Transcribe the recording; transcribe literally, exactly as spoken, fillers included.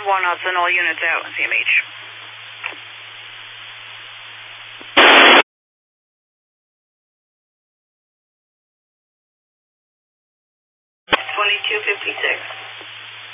one, I'll send all units out, C M H. twenty-two fifty-six.